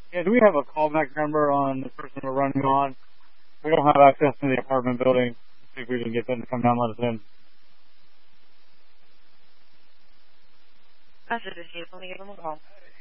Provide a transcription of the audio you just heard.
Yeah, do we have a callback number on the person we're running on? We don't have access to the apartment building. See if we can get them to come down and let us in. I said, let me give them a call.